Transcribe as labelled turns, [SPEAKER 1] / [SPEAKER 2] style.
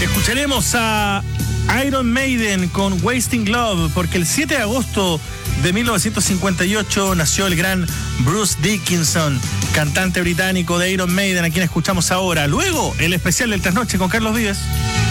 [SPEAKER 1] Escucharemos a Iron Maiden con Wasting Love, porque el 7 de agosto de 1958 nació el gran Bruce Dickinson, cantante británico de Iron Maiden, a quien escuchamos ahora. Luego, el especial del Trasnoche con Carlos Vives.